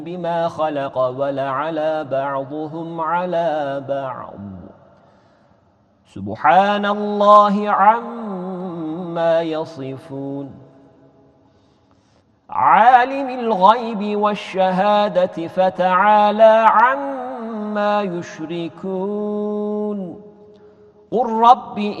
بما خلق ولعلى بعضهم على بعض سبحان الله عما يصفون عالم الغيب والشهادة فتعالى عما يشركون قل رب